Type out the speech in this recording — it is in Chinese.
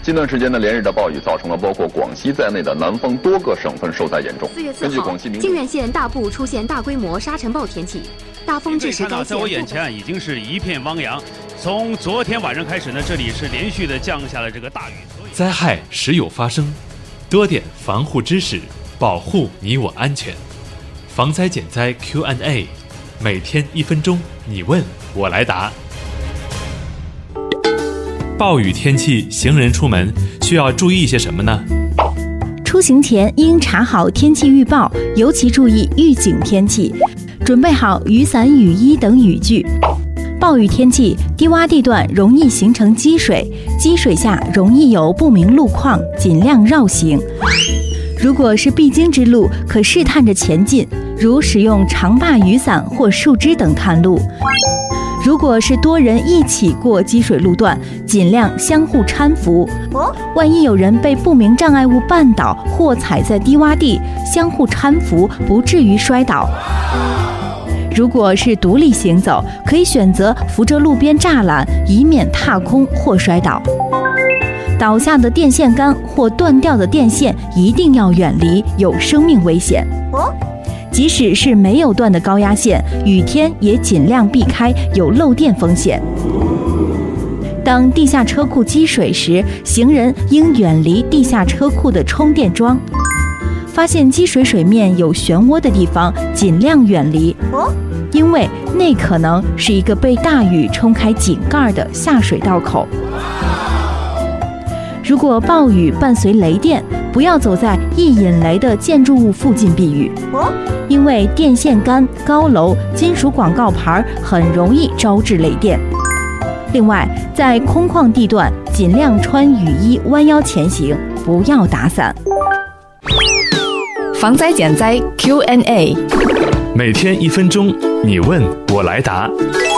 近段时间的连日的暴雨造成了包括广西在内的南方多个省份受灾严重。 4月4号，靖远县大部出现大规模沙尘暴天气，大风致使该县。 在我眼前已经是一片汪洋。从昨天晚上开始呢，这里是连续的降下了这个大雨。 灾害时有发生，多点防护知识，保护你我安全。防灾减灾 Q&A， 每天1分钟，你问我来答。暴雨天气，行人出门需要注意些什么呢？ 出行前应查好天气预报，尤其注意预警天气，准备好雨伞、雨衣等雨具。暴雨天气，低洼地段容易形成积水，积水下容易有不明路况，尽量绕行。如果是必经之路，可试探着前进，如使用长把雨伞或树枝等探路。如果是多人一起过积水路段，尽量相互搀扶。万一有人被不明障碍物绊倒或踩在低洼地，相互搀扶，不至于摔倒。如果是独立行走，可以选择扶着路边栅栏，以免踏空或摔倒。倒下的电线杆或断掉的电线一定要远离，有生命危险。即使是没有断的高压线，雨天也尽量避开，有漏电风险。当地下车库积水时，行人应远离地下车库的充电桩。发现积水水面有漩涡的地方，尽量远离，因为那可能是一个被大雨冲开井盖的下水道口。如果暴雨伴随雷电，不要走在易引雷的建筑物附近避雨，因为电线杆、高楼、金属广告牌很容易招致雷电。另外，在空旷地段尽量穿雨衣，弯腰前行，不要打伞。 防灾减灾 Q&A， 每天1分钟，你问我来答。